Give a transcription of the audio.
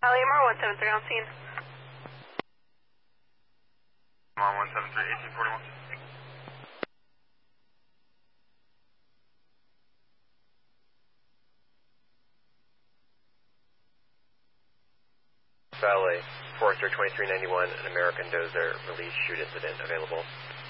LAMR 173 on scene. On 173, 1841. Valley, Forester 2391, an American Dozer release shoot incident available.